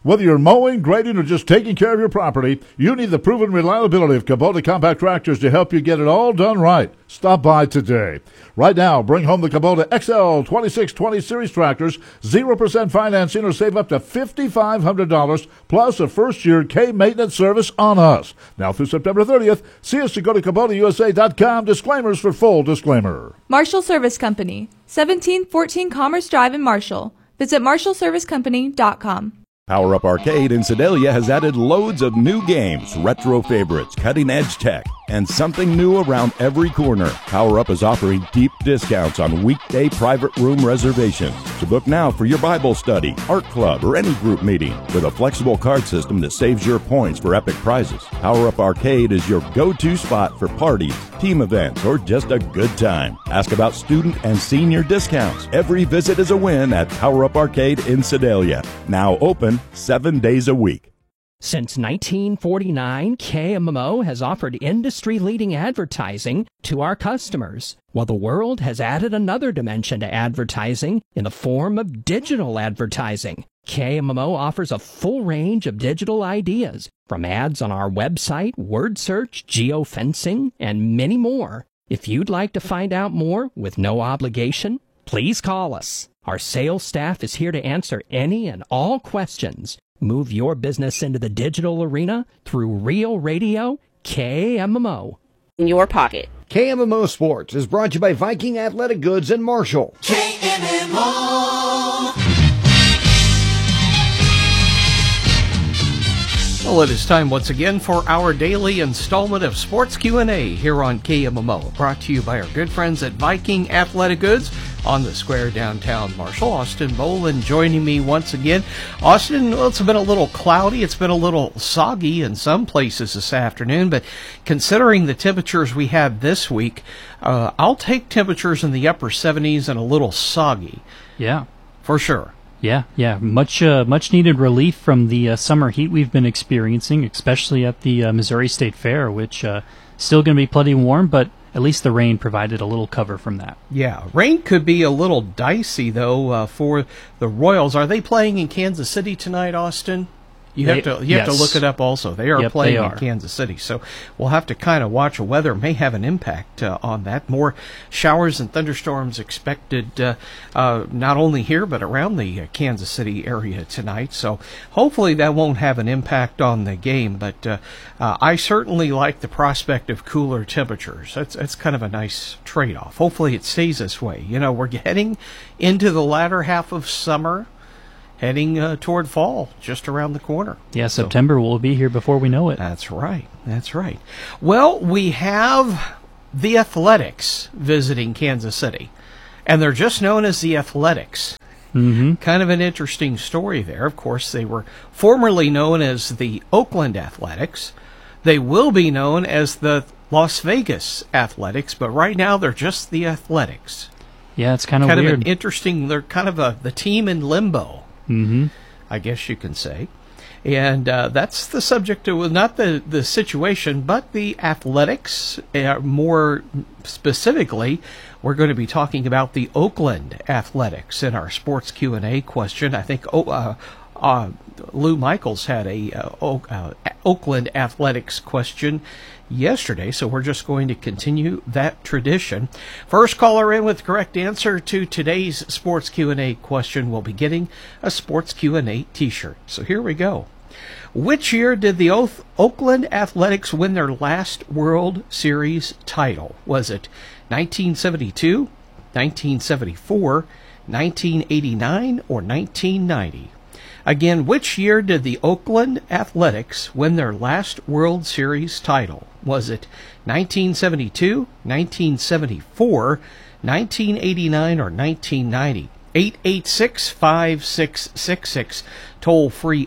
Whether you're mowing, grading, or just taking care of your property, you need the proven reliability of Kubota compact tractors to help you get it all done right. Stop by today. Right now, bring home the Kubota XL 2620 Series tractors, 0% financing, or save up to $5,500, plus a first-year K-maintenance service on us. Now through September 30th, see us to go to KubotaUSA.com. Disclaimers for full disclaimer. Marshall Service Company, 1714 Commerce Drive in Marshall. Visit MarshallServiceCompany.com. Power Up Arcade in Sedalia has added loads of new games, retro favorites, cutting-edge tech, and something new around every corner. Power Up is offering deep discounts on weekday private room reservations. So book now for your Bible study, art club, or any group meeting with a flexible card system that saves your points for epic prizes. Power Up Arcade is your go-to spot for parties, team events, or just a good time. Ask about student and senior discounts. Every visit is a win at Power Up Arcade in Sedalia. Now open 7 days a week. Since 1949, KMMO has offered industry-leading advertising to our customers, while the world has added another dimension to advertising in the form of digital advertising. KMMO offers a full range of digital ideas, from ads on our website, word search, geofencing, and many more. If you'd like to find out more with no obligation, please call us. Our sales staff is here to answer any and all questions. Move your business into the digital arena through Real Radio KMMO. In your pocket. KMMO Sports is brought to you by Viking Athletic Goods in Marshall. KMMO. Well, it is time once again for our daily installment of Sports Q&A here on KMMO, brought to you by our good friends at Viking Athletic Goods on the square downtown Marshall. Austin Boland joining me once again. Austin, well, it's been a little cloudy. It's been a little soggy in some places this afternoon, but considering the temperatures we had this week, I'll take temperatures in the upper 70s and a little soggy. Yeah. For sure. Yeah. Much needed relief from the summer heat we've been experiencing, especially at the Missouri State Fair, which still going to be plenty warm, but at least the rain provided a little cover from that. Yeah, rain could be a little dicey, though, for the Royals. Are they playing in Kansas City tonight, Austin? You have to look it up also. They are playing in Kansas City, so we'll have to kind of watch. The weather may have an impact on that. More showers and thunderstorms expected not only here but around the Kansas City area tonight. So hopefully that won't have an impact on the game. But I certainly like the prospect of cooler temperatures. That's kind of a nice trade-off. Hopefully it stays this way. You know, we're heading into the latter half of summer, heading toward fall, just around the corner. Yeah, September will be here before we know it. That's right. Well, we have the Athletics visiting Kansas City, and they're just known as the Athletics. Mm-hmm. Kind of an interesting story there. Of course, they were formerly known as the Oakland Athletics. They will be known as the Las Vegas Athletics, but right now they're just the Athletics. Yeah, it's kind of weird. An interesting, they're kind of the team in limbo. Mm-hmm. I guess you can say. And that's the subject of, not the situation, but the Athletics. More specifically, we're going to be talking about the Oakland Athletics in our Sports Q&A question. I think Lou Michaels had a Oakland Athletics question yesterday, so we're just going to continue that tradition. First caller in with the correct answer to today's Sports Q&A question will be getting a Sports Q&A t-shirt. So here we go. Which year did the Oakland Athletics win their last World Series title? Was it 1972, 1974, 1989, or 1990? Again, which year did the Oakland Athletics win their last World Series title? Was it 1972, 1974, 1989, or 1990? 886-5666, toll-free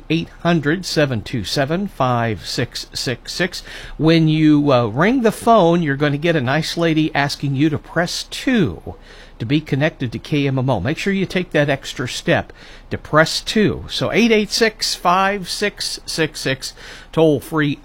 800-727-5666. When you ring the phone, you're going to get a nice lady asking you to press 2 to be connected to KMMO. Make sure you take that extra step to press 2. So 886-5666, toll-free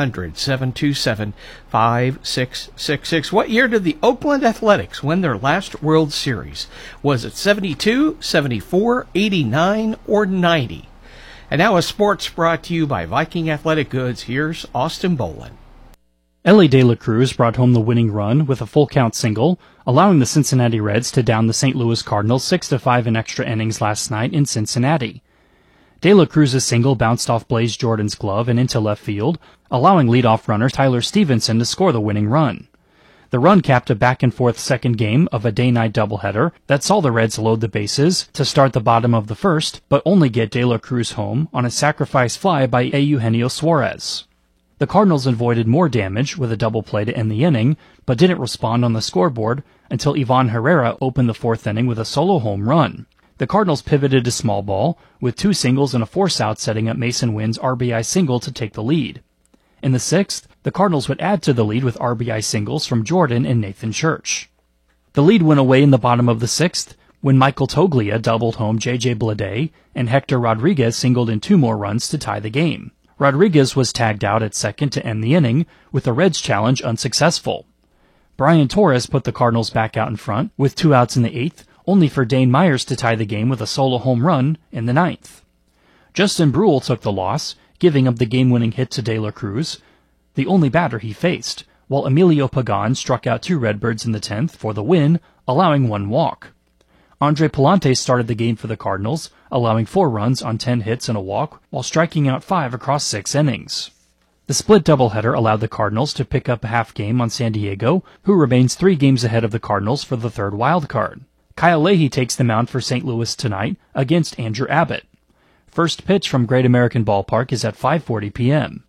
800-727-5666. What year did the Oakland Athletics win their last World Series? Was it 72, 74, 89, or 90? And now a sports brought to you by Viking Athletic Goods. Here's Austin Bolin. Elly De La Cruz brought home the winning run with a full count single, allowing the Cincinnati Reds to down the St. Louis Cardinals 6-5 in extra innings last night in Cincinnati. De La Cruz's single bounced off Blaze Jordan's glove and into left field, allowing leadoff runner Tyler Stevenson to score the winning run. The run capped a back-and-forth second game of a day-night doubleheader that saw the Reds load the bases to start the bottom of the first, but only get De La Cruz home on a sacrifice fly by Eugenio Suarez. The Cardinals avoided more damage with a double play to end the inning, but didn't respond on the scoreboard until Ivan Herrera opened the fourth inning with a solo home run. The Cardinals pivoted to small ball, with 2 singles and a force-out setting up Mason Wynn's RBI single to take the lead. In the sixth, the Cardinals would add to the lead with RBI singles from Jordan and Nathan Church. The lead went away in the bottom of the sixth when Michael Toglia doubled home J.J. Bleday and Hector Rodriguez singled in 2 more runs to tie the game. Rodriguez was tagged out at second to end the inning, with the Reds' challenge unsuccessful. Brian Torres put the Cardinals back out in front with 2 outs in the 8th, only for Dane Myers to tie the game with a solo home run in the 9th. Justin Brule took the loss, giving up the game-winning hit to De La Cruz, the only batter he faced, while Emilio Pagan struck out 2 Redbirds in the 10th for the win, allowing 1 walk. Andre Pallante started the game for the Cardinals, allowing 4 runs on 10 hits and a walk, while striking out 5 across 6 innings. The split doubleheader allowed the Cardinals to pick up a half game on San Diego, who remains 3 games ahead of the Cardinals for the 3rd wild card. Kyle Leahy takes the mound for St. Louis tonight against Andrew Abbott. First pitch from Great American Ballpark is at 5:40 p.m.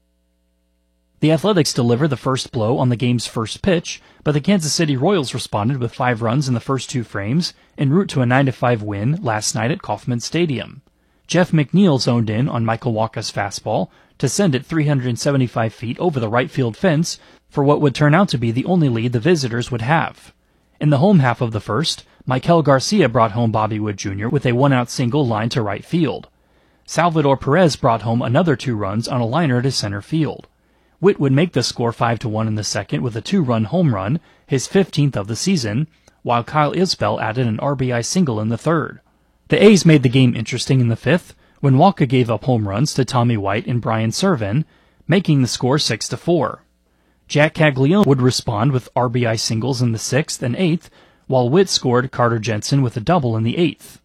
The Athletics deliver the first blow on the game's first pitch, but the Kansas City Royals responded with 5 runs in the first 2 frames en route to a 9-5 win last night at Kauffman Stadium. Jeff McNeil zoned in on Michael Wacha's fastball to send it 375 feet over the right field fence for what would turn out to be the only lead the visitors would have. In the home half of the first, Michael Garcia brought home Bobby Wood Jr. with a 1-out single line to right field. Salvador Perez brought home another 2 runs on a liner to center field. Witt would make the score 5-1 in the second with a 2-run home run, his 15th of the season, while Kyle Isbell added an RBI single in the third. The A's made the game interesting in the 5th when Wacha gave up home runs to Tommy White and Brian Serven, making the score 6-4. Jack Caglione would respond with RBI singles in the 6th and 8th, while Witt scored Carter Jensen with a double in the 8th.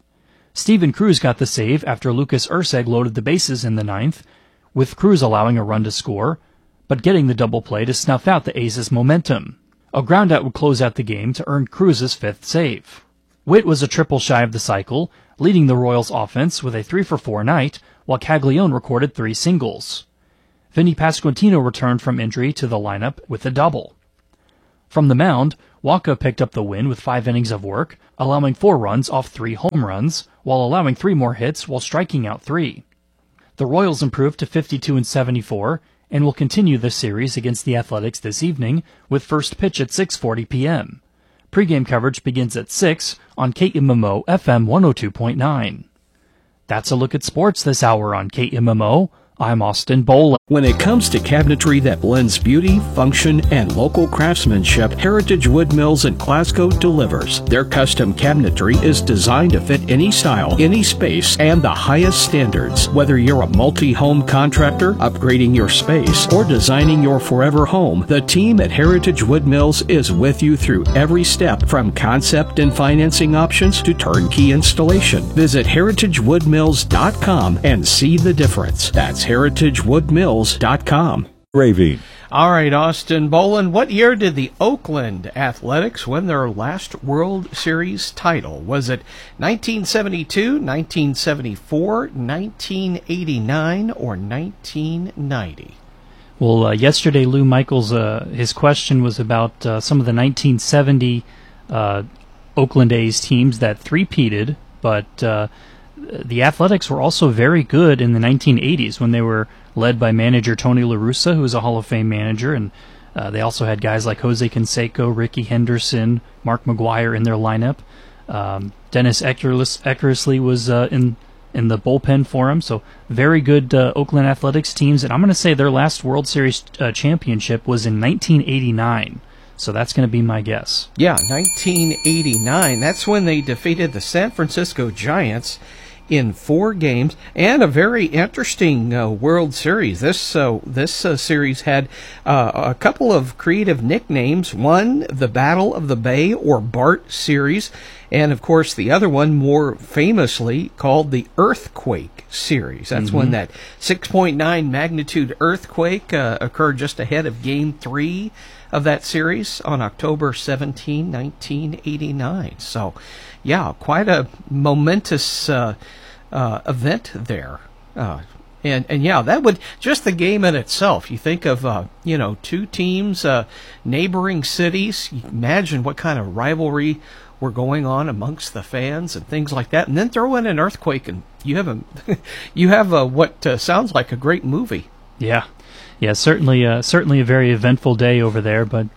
Steven Cruz got the save after Lucas Erceg loaded the bases in the 9th, with Cruz allowing a run to score, but getting the double play to snuff out the A's momentum. A groundout would close out the game to earn Cruz's 5th save. Witt was a triple shy of the cycle, leading the Royals offense with a 3-for-4 night, while Caglione recorded 3 singles. Vinny Pasquantino returned from injury to the lineup with a double. From the mound, Wacha picked up the win with 5 innings of work, allowing 4 runs off 3 home runs, while allowing 3 more hits while striking out 3. The Royals improved to 52-74 and will continue this series against the Athletics this evening with first pitch at 6:40 p.m. Pre-game coverage begins at 6 on KMMO FM 102.9. That's a look at sports this hour on KMMO. I'm Austin Bolin. When it comes to cabinetry that blends beauty, function, and local craftsmanship, Heritage Wood Mills in Glasgow delivers. Their custom cabinetry is designed to fit any style, any space, and the highest standards. Whether you're a multi-home contractor, upgrading your space, or designing your forever home, the team at Heritage Wood Mills is with you through every step, from concept and financing options to turnkey installation. Visit heritagewoodmills.com and see the difference. That's heritagewoodmills.com. Ravine. All right, Austin Bolin, what year did the Oakland Athletics win their last World Series title? Was it 1972, 1974, 1989, or 1990? Well, yesterday Lou Michaels, his question was about some of the 1970 Oakland A's teams that three-peated, but the Athletics were also very good in the 1980s when they were led by manager Tony La Russa, who was a Hall of Fame manager, and they also had guys like Jose Canseco, Ricky Henderson, Mark McGuire in their lineup. Dennis Eckersley was in the bullpen for him, so very good Oakland Athletics teams. And I'm going to say their last World Series championship was in 1989. So that's going to be my guess. Yeah, 1989. That's when they defeated the San Francisco Giants in 4 games, and a very interesting World Series. This series had a couple of creative nicknames. One, the Battle of the Bay, or BART series, and of course the other one, more famously called the Earthquake series. That's when that 6.9 magnitude earthquake occurred just ahead of Game 3 of that series on October 17, 1989. So, yeah, quite a momentous event there. And yeah, that would, just the game in itself, you think of, 2 teams, neighboring cities, you imagine what kind of rivalry were going on amongst the fans and things like that, and then throw in an earthquake and you have what sounds like a great movie. Yeah, certainly a very eventful day over there. But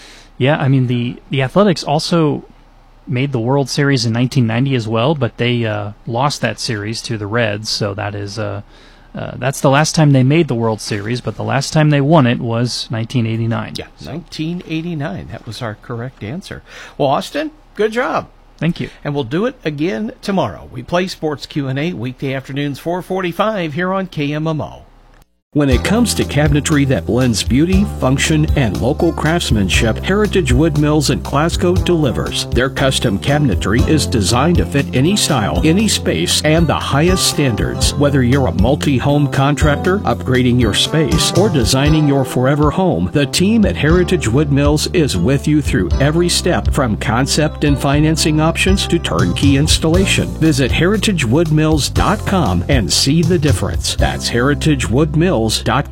I mean, the Athletics also made the World Series in 1990 as well, but they lost that series to the Reds. So that is that's the last time they made the World Series, but the last time they won it was 1989. Yeah, 1989. That was our correct answer. Well, Austin, good job. Thank you. And we'll do it again tomorrow. We play Sports Q&A weekday afternoons 4:45 here on KMMO. When it comes to cabinetry that blends beauty, function, and local craftsmanship, Heritage Wood Mills in Glasgow delivers. Their custom cabinetry is designed to fit any style, any space, and the highest standards. Whether you're a multi-home contractor, upgrading your space, or designing your forever home, the team at Heritage Wood Mills is with you through every step, from concept and financing options to turnkey installation. Visit heritagewoodmills.com and see the difference. That's heritagewoodmills.com.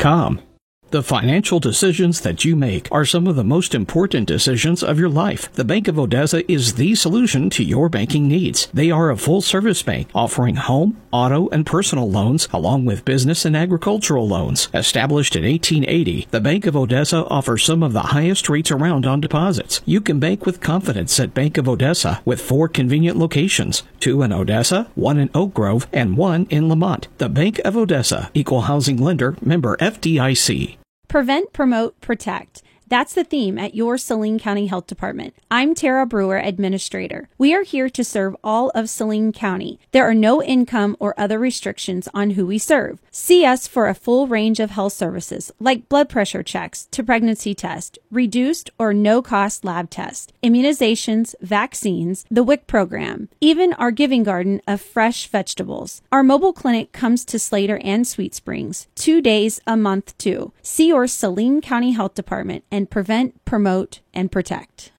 The financial decisions that you make are some of the most important decisions of your life. The Bank of Odessa is the solution to your banking needs. They are a full-service bank offering home, auto, and personal loans, along with business and agricultural loans. Established in 1880, the Bank of Odessa offers some of the highest rates around on deposits. You can bank with confidence at Bank of Odessa with 4 convenient locations, 2 in Odessa, 1 in Oak Grove, and 1 in Lamont. The Bank of Odessa, Equal Housing Lender, member FDIC. Prevent, promote, protect. That's the theme at your Saline County Health Department. I'm Tara Brewer, Administrator. We are here to serve all of Saline County. There are no income or other restrictions on who we serve. See us for a full range of health services like blood pressure checks to pregnancy test, reduced or no-cost lab tests, immunizations, vaccines, the WIC program, even our giving garden of fresh vegetables. Our mobile clinic comes to Slater and Sweet Springs 2 days a month too. See your Saline County Health Department and prevent, promote, and protect.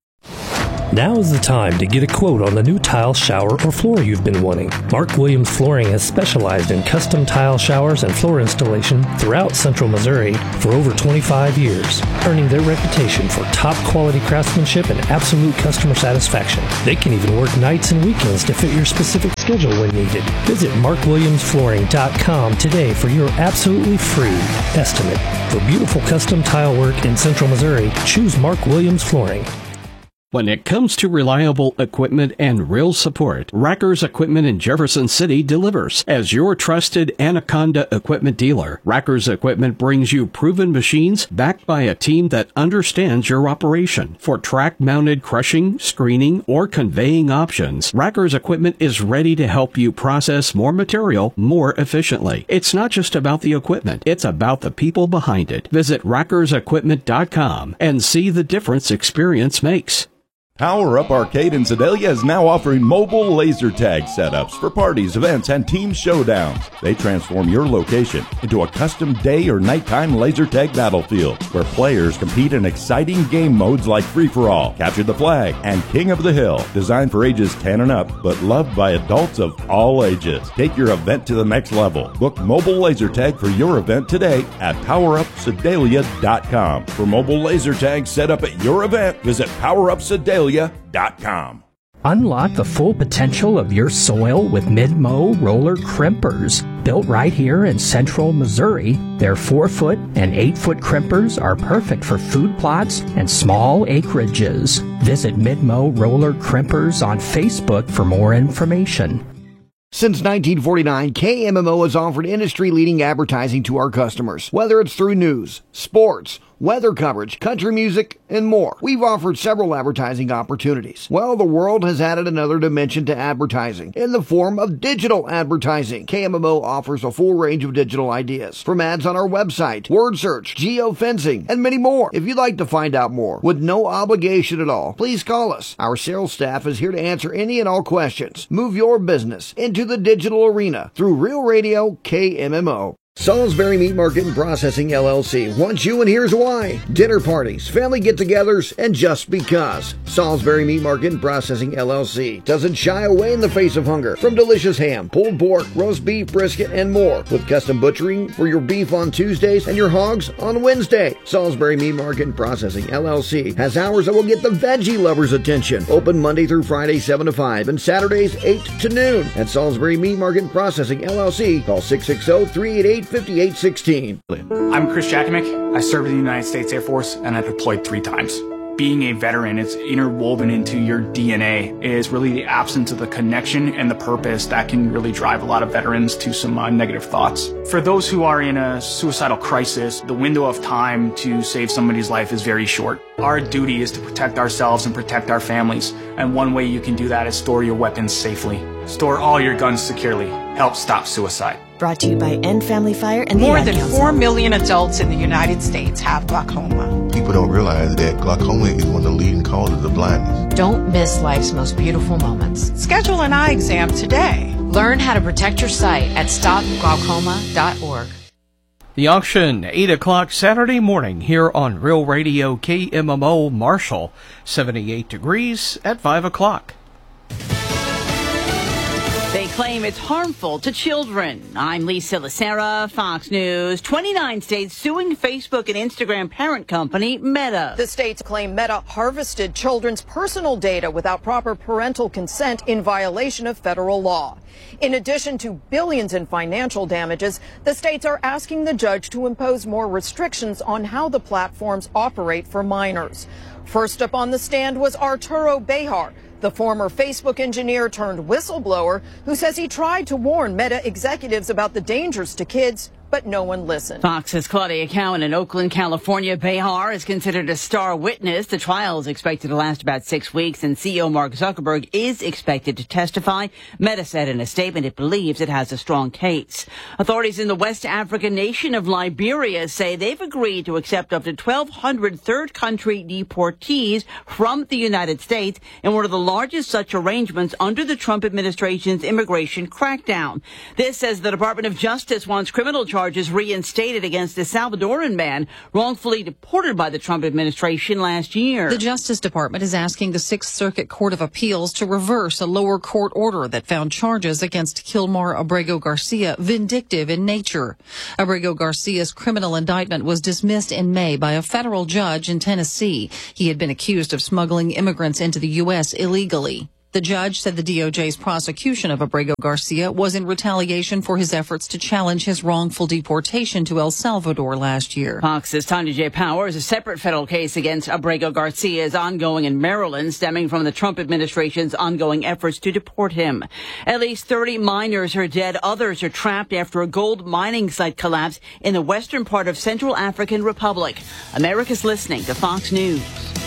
Now is the time to get a quote on the new tile, shower, or floor you've been wanting. Mark Williams Flooring has specialized in custom tile showers and floor installation throughout Central Missouri for over 25 years, earning their reputation for top quality craftsmanship and absolute customer satisfaction. They can even work nights and weekends to fit your specific schedule when needed. Visit markwilliamsflooring.com today for your absolutely free estimate. For beautiful custom tile work in Central Missouri, choose Mark Williams Flooring. When it comes to reliable equipment and real support, Rackers Equipment in Jefferson City delivers. As your trusted Anaconda equipment dealer, Rackers Equipment brings you proven machines backed by a team that understands your operation. For track-mounted crushing, screening, or conveying options, Rackers Equipment is ready to help you process more material more efficiently. It's not just about the equipment, it's about the people behind it. Visit rackersequipment.com and see the difference experience makes. Power Up Arcade in Sedalia is now offering mobile laser tag setups for parties, events, and team showdowns. They transform your location into a custom day or nighttime laser tag battlefield where players compete in exciting game modes like Free-for-All, Capture the Flag, and King of the Hill. Designed for ages 10 and up, but loved by adults of all ages. Take your event to the next level. Book mobile laser tag for your event today at PowerUpSedalia.com. For mobile laser tags set up at your event, visit PowerUpSedalia.com. Unlock the full potential of your soil with Mid-Mow roller crimpers. Built right here in Central Missouri, their 4-foot and 8-foot crimpers are perfect for food plots and small acreages. Visit Mid-Mow roller crimpers on Facebook for more information. Since 1949, KMMO has offered industry-leading advertising to our customers. Whether it's through news, sports, weather coverage, country music, and more. We've offered several advertising opportunities. Well, the world has added another dimension to advertising in the form of digital advertising. KMMO offers a full range of digital ideas, from ads on our website, word search, geofencing, and many more. If you'd like to find out more with no obligation at all, please call us. Our sales staff is here to answer any and all questions. Move your business into the digital arena through Real Radio KMMO. Salisbury Meat Market and Processing LLC wants you, and here's why. Dinner parties, family get-togethers, and just because. Salisbury Meat Market and Processing LLC doesn't shy away in the face of hunger from delicious ham, pulled pork, roast beef, brisket, and more, with custom butchering for your beef on Tuesdays and your hogs on Wednesday. Salisbury Meat Market and Processing LLC has hours that will get the veggie lovers' attention. Open Monday through Friday 7 to 5 and Saturdays 8 to noon. At Salisbury Meat Market and Processing LLC, call 660-388-5816. I'm Chris Jakimick. I served in the United States Air Force and I deployed 3 times. Being a veteran, it's interwoven into your DNA. It is really the absence of the connection and the purpose that can really drive a lot of veterans to some negative thoughts. For those who are in a suicidal crisis, the window of time to save somebody's life is very short. Our duty is to protect ourselves and protect our families. And one way you can do that is store your weapons safely. Store all your guns securely. Help stop suicide. Brought to you by End Family Fire and More the than 4 million adults in the United States have glaucoma. People don't realize that glaucoma is one of the leading causes of blindness. Don't miss life's most beautiful moments. Schedule an eye exam today. Learn how to protect your sight at stopglaucoma.org. The auction, 8 o'clock Saturday morning here on Real Radio KMMO Marshall. 78 degrees at 5 o'clock. They claim it's harmful to children. I'm Lisa Lacera, Fox News. 29 states suing Facebook and Instagram parent company Meta. The states claim Meta harvested children's personal data without proper parental consent in violation of federal law. In addition to billions in financial damages, the states are asking the judge to impose more restrictions on how the platforms operate for minors. First up on the stand was Arturo Bejar, the former Facebook engineer turned whistleblower who says he tried to warn Meta executives about the dangers to kids, but no one listened. Fox's Claudia Cowan in Oakland, California. Bejar is considered a star witness. The trial is expected to last about 6 weeks, and CEO Mark Zuckerberg is expected to testify. Meta said in a statement it believes it has a strong case. Authorities in the West African nation of Liberia say they've agreed to accept up to 1,200 third country deportees from the United States in one of the largest such arrangements under the Trump administration's immigration crackdown. This says the Department of Justice wants criminal charges reinstated against a Salvadoran man wrongfully deported by the Trump administration last year. The Justice Department is asking the Sixth Circuit Court of Appeals to reverse a lower court order that found charges against Kilmar Abrego Garcia vindictive in nature. Abrego Garcia's criminal indictment was dismissed in May by a federal judge in Tennessee. He had been accused of smuggling immigrants into the U.S. illegally. The judge said the DOJ's prosecution of Abrego Garcia was in retaliation for his efforts to challenge his wrongful deportation to El Salvador last year. Fox's Tanya J. Powers, a separate federal case against Abrego Garcia is ongoing in Maryland, stemming from the Trump administration's ongoing efforts to deport him. At least 30 miners are dead. Others are trapped after a gold mining site collapse in the western part of Central African Republic. America's listening to Fox News.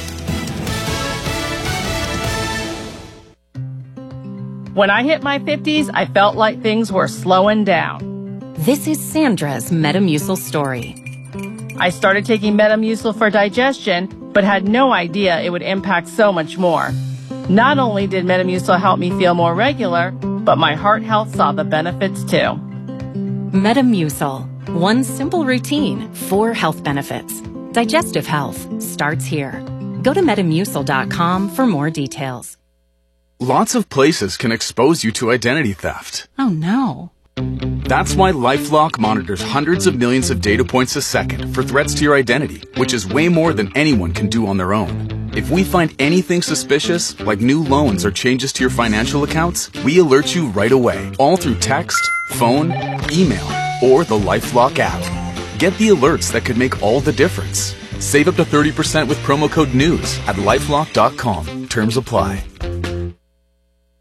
When I hit my 50s, I felt like things were slowing down. This is Sandra's Metamucil story. I started taking Metamucil for digestion, but had no idea it would impact so much more. Not only did Metamucil help me feel more regular, but my heart health saw the benefits too. Metamucil. One simple routine, 4 health benefits. Digestive health starts here. Go to Metamucil.com for more details. Lots of places can expose you to identity theft. Oh no. That's why LifeLock monitors hundreds of millions of data points a second for threats to your identity, which is way more than anyone can do on their own. If we find anything suspicious, like new loans or changes to your financial accounts, we alert you right away, all through text, phone, email, or the LifeLock app. Get the alerts that could make all the difference. Save up to 30% with promo code NEWS at LifeLock.com. Terms apply.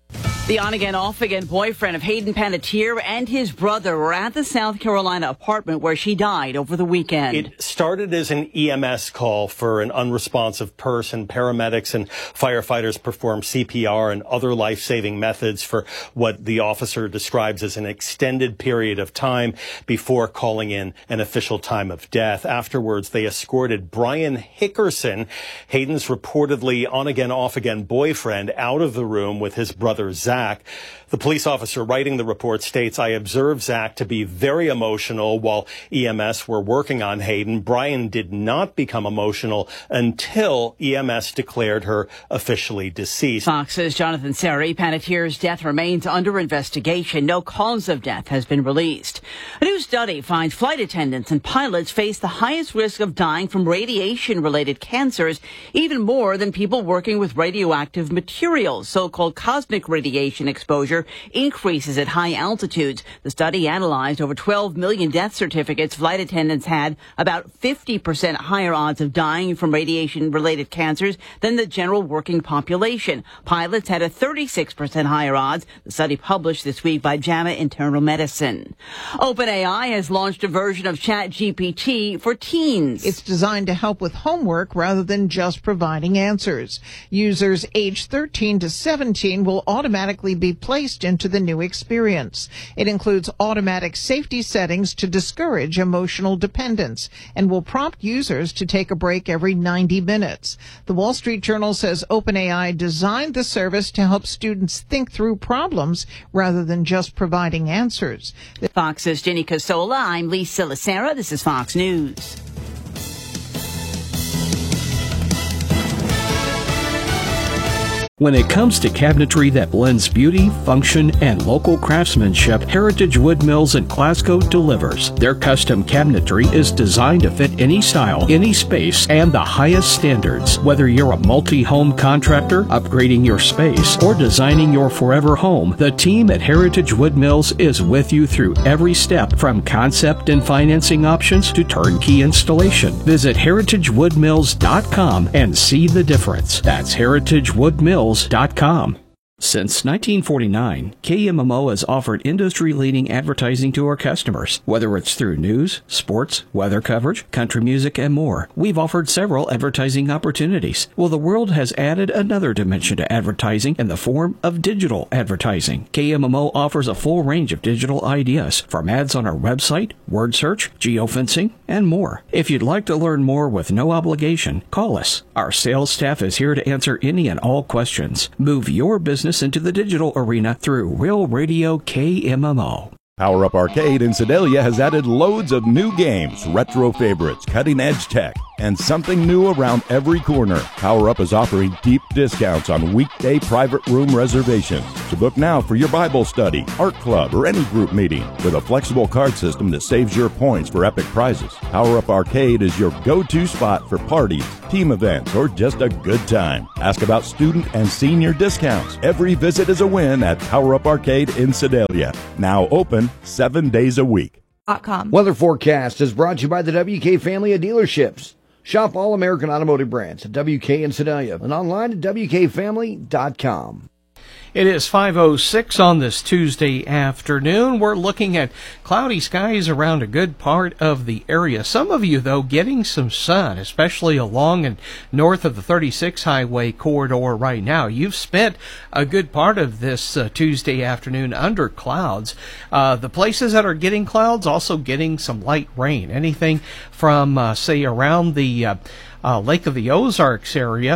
The on-again, off-again boyfriend of Hayden Panettiere and his brother were at the South Carolina apartment where she died over the weekend. It started as an EMS call for an unresponsive person. Paramedics and firefighters performed CPR and other life-saving methods for what the officer describes as an extended period of time before calling in an official time of death. Afterwards, they escorted Brian Hickerson, Hayden's reportedly on-again, off-again boyfriend, out of the room with his brother Zach. The police officer writing the report states, "I observed Zach to be very emotional while EMS were working on Hayden. Brian did not become emotional until EMS declared her officially deceased." Fox's Jonathan Seri, Panettiere's death remains under investigation. No cause of death has been released. A new study finds flight attendants and pilots face the highest risk of dying from radiation-related cancers, even more than people working with radioactive materials. So-called cosmic radiation exposure increases at high altitudes. The study analyzed over 12 million death certificates. Flight attendants had about 50% higher odds of dying from radiation-related cancers than the general working population. Pilots had a 36% higher odds. The study published this week by JAMA Internal Medicine. OpenAI has launched a version of ChatGPT for teens. It's designed to help with homework rather than just providing answers. Users aged 13 to 17 will automatically be placed into the new experience. It includes automatic safety settings to discourage emotional dependence and will prompt users to take a break every 90 minutes. The Wall Street Journal says OpenAI designed the service to help students think through problems rather than just providing answers. Fox's Jenny Casola. I'm Lisa Lacera. This is Fox News. When it comes to cabinetry that blends beauty, function, and local craftsmanship, Heritage Wood Mills in Glasgow delivers. Their custom cabinetry is designed to fit any style, any space, and the highest standards. Whether you're a multi-home contractor, upgrading your space, or designing your forever home, the team at Heritage Wood Mills is with you through every step, from concept and financing options to turnkey installation. Visit heritagewoodmills.com and see the difference. That's heritagewoodmills.com. Since 1949, KMMO has offered industry-leading advertising to our customers. Whether it's through news, sports, weather coverage, country music, and more, we've offered several advertising opportunities. Well, the world has added another dimension to advertising in the form of digital advertising. KMMO offers a full range of digital ideas, from ads on our website, word search, geofencing, and more. If you'd like to learn more with no obligation, call us. Our sales staff is here to answer any and all questions. Move your business into the digital arena through Real Radio KMMO. Power Up Arcade in Sedalia has added loads of new games, retro favorites, cutting-edge tech, and something new around every corner. Power Up is offering deep discounts on weekday private room reservations. So book now for your Bible study, art club, or any group meeting with a flexible card system that saves your points for epic prizes. Power Up Arcade is your go-to spot for parties, team events, or just a good time. Ask about student and senior discounts. Every visit is a win at Power Up Arcade in Sedalia. Now open 7 days a week. Weather forecast is brought to you by the WK family of dealerships. Shop all American automotive brands at WK in Sedalia and online at WKFamily.com. It is 5:06 on this Tuesday afternoon. We're looking at cloudy skies around a good part of the area. Some of you, though, getting some sun, especially along and north of the 36 highway corridor right now. You've spent a good part of this Tuesday afternoon under clouds. The places that are getting clouds also getting some light rain. Anything from, say, around the Lake of the Ozarks area.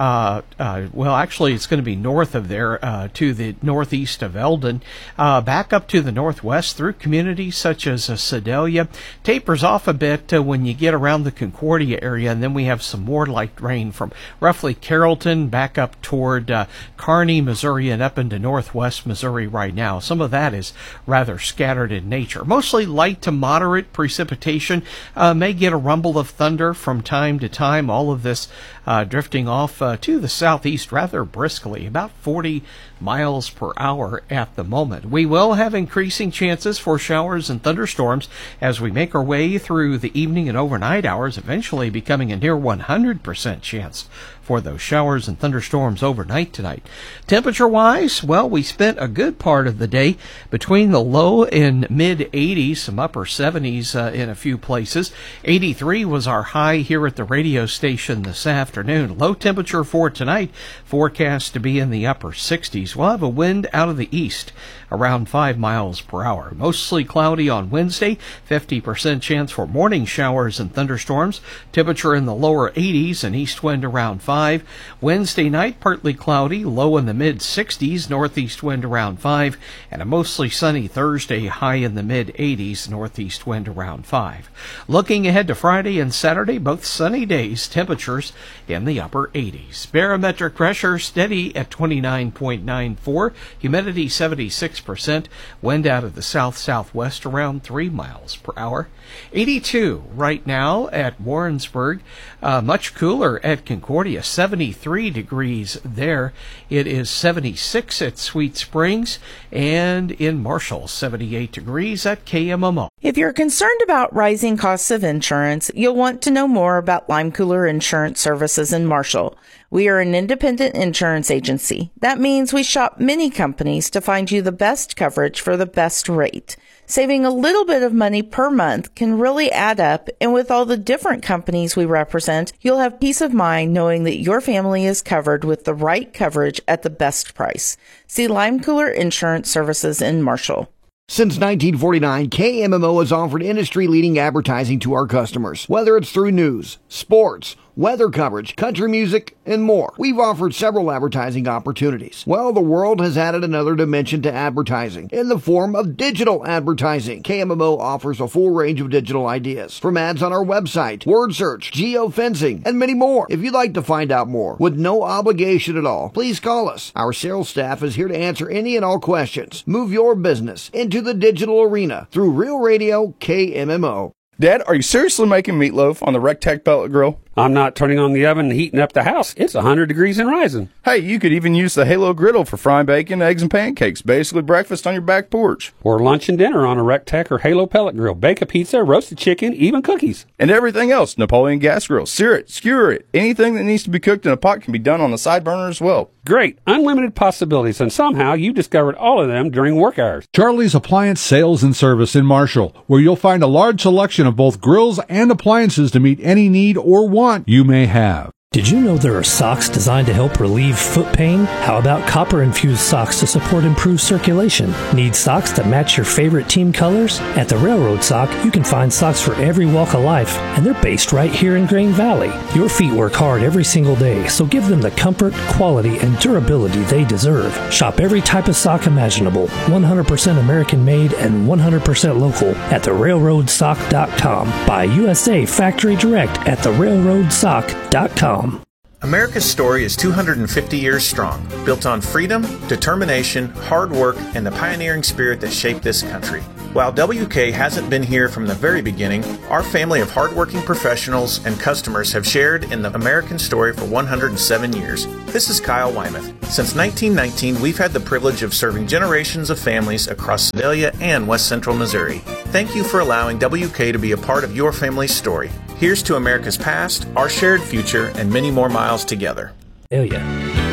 Well, actually, it's going to be north of there to the northeast of Eldon, back up to the northwest through communities such as Sedalia. Tapers off a bit when you get around the Concordia area, and then we have some more light rain from roughly Carrollton back up toward Kearney, Missouri, and up into northwest Missouri right now. Some of that is rather scattered in nature. Mostly light to moderate precipitation. May get a rumble of thunder from time to time. All of this drifting off to the southeast rather briskly, about 40 miles per hour at the moment. We will have increasing chances for showers and thunderstorms as we make our way through the evening and overnight hours, eventually becoming a near 100% chance for those showers and thunderstorms overnight tonight. Temperature-wise, well, we spent a good part of the day between the low and mid-80s, some upper 70s in a few places. 83 was our high here at the radio station this afternoon. Low temperature for tonight, forecast to be in the upper 60s. We'll have a wind out of the east around 5 miles per hour. Mostly cloudy on Wednesday, 50% chance for morning showers and thunderstorms. Temperature in the lower 80s and east wind around 5. Wednesday night, partly cloudy, low in the mid-60s, northeast wind around 5, and a mostly sunny Thursday, high in the mid-80s, northeast wind around 5. Looking ahead to Friday and Saturday, both sunny days, temperatures in the upper 80s. Barometric pressure steady at 29.94, humidity 76%, wind out of the south-southwest around 3 miles per hour. 82 right now at Warrensburg, much cooler at Concordia, 73 degrees there. It is 76 at Sweet Springs, and in Marshall, 78 degrees at KMMO. If you're concerned about rising costs of insurance, you'll want to know more about Lime Cooler Insurance Services in Marshall. We are an independent insurance agency. That means we shop many companies to find you the best coverage for the best rate. Saving a little bit of money per month can really add up, and with all the different companies we represent, you'll have peace of mind knowing that your family is covered with the right coverage at the best price. See Lime Cooler Insurance Services in Marshall. Since 1949, KMMO has offered industry-leading advertising to our customers, whether it's through news, sports, weather coverage, country music, and more. We've offered several advertising opportunities. Well, the world has added another dimension to advertising in the form of digital advertising. KMMO offers a full range of digital ideas, from ads on our website, word search, geofencing, and many more. If you'd like to find out more with no obligation at all, please call us. Our sales staff is here to answer any and all questions. Move your business into the digital arena through Real Radio KMMO. Dad, are you seriously making meatloaf on the Rectech pellet grill? I'm not turning on the oven and heating up the house. It's 100 degrees and rising. Hey, you could even use the Halo griddle for frying bacon, eggs, and pancakes. Basically breakfast on your back porch. Or lunch and dinner on a Rectech or Halo pellet grill. Bake a pizza, roasted chicken, even cookies. And everything else. Napoleon gas grill. Sear it, skewer it. Anything that needs to be cooked in a pot can be done on the side burner as well. Great. Unlimited possibilities, and somehow you discovered all of them during work hours. Charlie's Appliance Sales and Service in Marshall, where you'll find a large selection of both grills and appliances to meet any need or want you may have. Did you know there are socks designed to help relieve foot pain? How about copper-infused socks to support improved circulation? Need socks that match your favorite team colors? At the Railroad Sock, you can find socks for every walk of life, and they're based right here in Grain Valley. Your feet work hard every single day, so give them the comfort, quality, and durability they deserve. Shop every type of sock imaginable, 100% American-made and 100% local at therailroadsock.com. Buy USA Factory Direct at therailroadsock.com. America's story is 250 years strong, built on freedom, determination, hard work, and the pioneering spirit that shaped this country. While WK hasn't been here from the very beginning, our family of hardworking professionals and customers have shared in the American story for 107 years. This is Kyle Wymuth. Since 1919, we've had the privilege of serving generations of families across Sedalia and West Central Missouri. Thank you for allowing WK to be a part of your family's story. Here's to America's past, our shared future, and many more miles together. Yeah.